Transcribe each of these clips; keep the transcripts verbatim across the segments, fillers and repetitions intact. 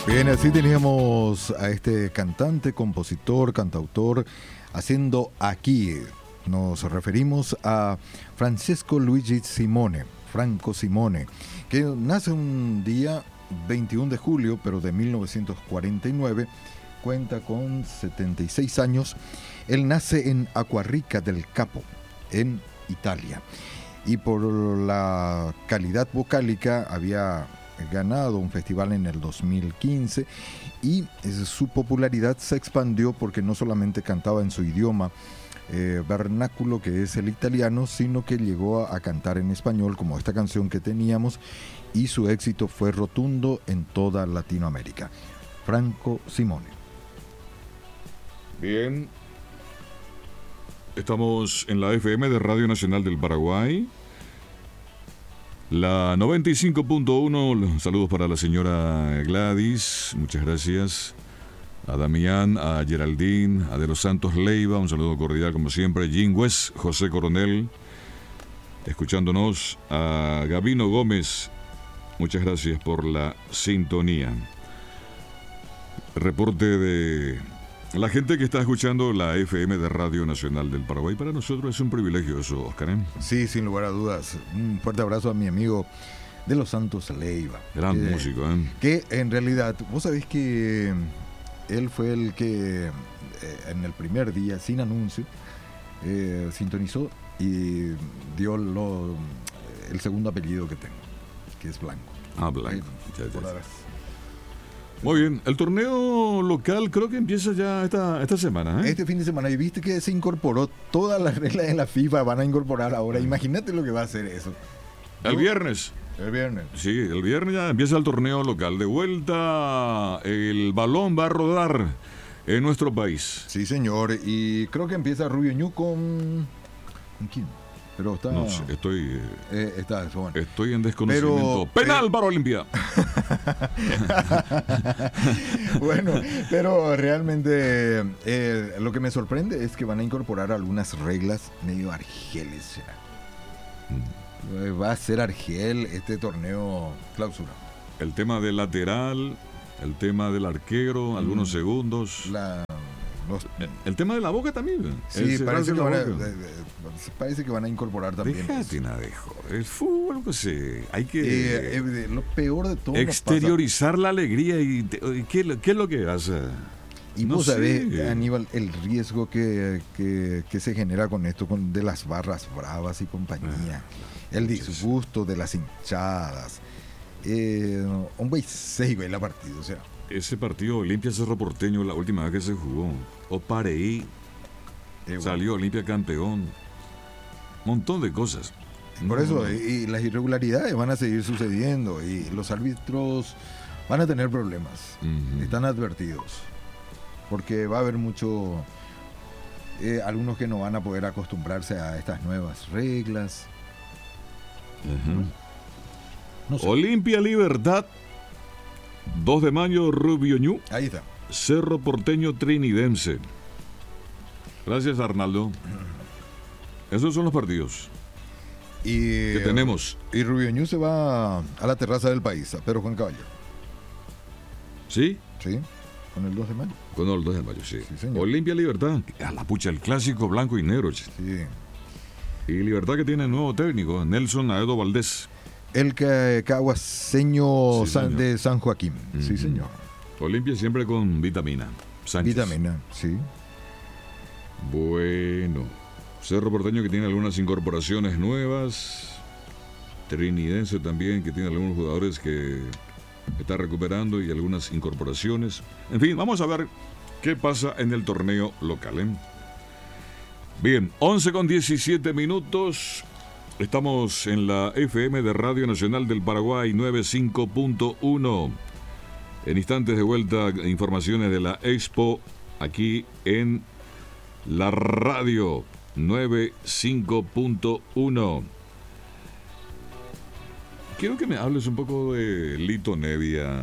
Bien, así teníamos a este cantante, compositor, cantautor, haciendo aquí. Nos referimos a Francesco Luigi Simone, Franco Simone, que nace un día veintiuno de julio, pero de mil novecientos cuarenta y nueve, cuenta con setenta y seis años. Él nace en Acquarica del Capo, en Italia, y por la calidad vocálica había ganado un festival en el dos mil quince y su popularidad se expandió porque no solamente cantaba en su idioma eh, vernáculo, que es el italiano, sino que llegó a, a cantar en español, como esta canción que teníamos, y su éxito fue rotundo en toda Latinoamérica. Franco Simone. Bien, estamos en la F M de Radio Nacional del Paraguay, la noventa y cinco punto uno. Saludos para la señora Gladys, muchas gracias. A Damián, a Geraldine, a De los Santos Leiva, un saludo cordial como siempre. Jim West, José Coronel, escuchándonos. A Gabino Gómez, muchas gracias por la sintonía. Reporte de la gente que está escuchando la F M de Radio Nacional del Paraguay. Para nosotros es un privilegio eso, Oscar, ¿eh? Sí, sin lugar a dudas. Un fuerte abrazo a mi amigo De los Santos Leiva. Gran que, músico, ¿eh? Que en realidad, vos sabés que él fue el que eh, en el primer día, sin anuncio, eh, sintonizó y dio lo, el segundo apellido que tengo, que es Blanco. Ah, Blanco. Eh, ya, ya. Muy bien, el torneo local creo que empieza ya esta, esta semana, ¿eh? Este fin de semana, y viste que se incorporó todas las reglas de la FIFA, van a incorporar ahora. Imagínate lo que va a hacer eso. El ¿No? viernes. El viernes. Sí, el viernes ya empieza el torneo local. De vuelta, el balón va a rodar en nuestro país. Sí, señor, y creo que empieza Rubio Ñu con... ¿con quién? Pero está... No sé, estoy... Eh, está eso, bueno. Estoy en desconocimiento. Pero, ¡Penal eh, para Olimpia! Bueno, pero realmente eh, lo que me sorprende es que van a incorporar algunas reglas medio argeles. Mm. Va a ser argel este torneo clausura. El tema del lateral, el tema del arquero, mm. algunos segundos. La... Los... El tema de la boca también. Sí, parece que, van a, parece que van a incorporar también. Déjate nada de joder. El fútbol, no sé. Hay que. Eh, eh, lo peor de todo. Exteriorizar la alegría. y te, ¿qué, ¿Qué es lo que hace? Y no vos sé. sabés, Aníbal, el riesgo que, que, que se genera con esto, con, de las barras bravas y compañía. Ah, el disgusto de las hinchadas. Eh, un güey seis, güey, la partida, o sea. Ese partido Olimpia Cerro Porteño, la última vez que se jugó, Opareí, eh, bueno. Salió Olimpia campeón, montón de cosas. Por eso, y, y las irregularidades van a seguir sucediendo y los árbitros van a tener problemas, uh-huh. Están advertidos, porque va a haber mucho, eh, algunos que no van a poder acostumbrarse a estas nuevas reglas. Uh-huh. No sé. Olimpia Libertad, dos de mayo, Rubio Ñu. Ahí está. Cerro Porteño Trinidense. Gracias, Arnaldo. Esos son los partidos y, que tenemos. Y Rubio Ñu se va a la terraza del país, a Pedro Juan Caballero. ¿Sí? Sí, con el dos de mayo. Con el dos de mayo, sí. Sí, Olimpia Libertad. A la pucha, el clásico blanco y negro. Sí. Y Libertad que tiene nuevo técnico, Nelson Aedo Valdés. El caguaseño sí, San, de San Joaquín. Mm-hmm. Sí, señor. Olimpia siempre con vitamina. Sánchez. Vitamina, sí. Bueno. Cerro Porteño que tiene algunas incorporaciones nuevas. Trinidense también que tiene algunos jugadores que está recuperando y algunas incorporaciones. En fin, vamos a ver qué pasa en el torneo local, ¿eh? Bien, once con diecisiete minutos. Estamos en la F M de Radio Nacional del Paraguay noventa y cinco punto uno. En instantes de vuelta, informaciones de la Expo aquí en la radio noventa y cinco punto uno. Quiero que me hables un poco de Lito Nevia,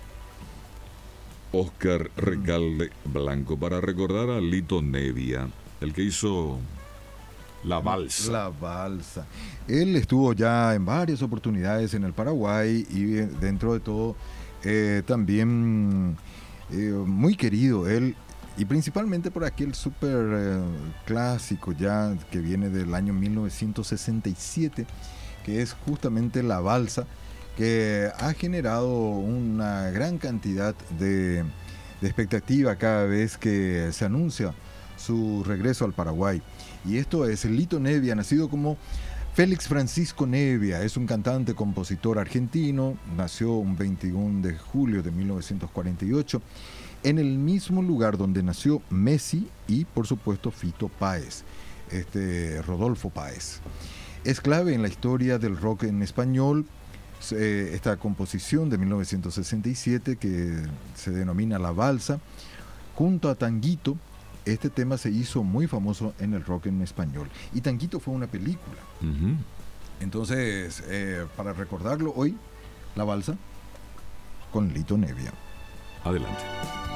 Oscar Recalde Blanco, para recordar a Lito Nevia, el que hizo La Balsa. La Balsa. Él estuvo ya en varias oportunidades en el Paraguay y dentro de todo Eh, también eh, muy querido él, y principalmente por aquel súper eh, clásico ya que viene del año mil novecientos sesenta y siete, que es justamente la valsa, que ha generado una gran cantidad de, de expectativa cada vez que se anuncia su regreso al Paraguay. Y esto es Lito Nebbia, nacido como Félix Francisco Nebbia, es un cantante, compositor argentino, nació un veintiuno de julio de mil novecientos cuarenta y ocho, en el mismo lugar donde nació Messi y, por supuesto, Fito Páez, este, Rodolfo Páez. Es clave en la historia del rock en español, eh, esta composición de mil novecientos sesenta y siete que se denomina La Balsa, junto a Tanguito. Este tema se hizo muy famoso en el rock en español. Y Tanguito fue una película. Uh-huh. Entonces, eh, para recordarlo hoy, La Balsa con Lito Nebbia. Adelante.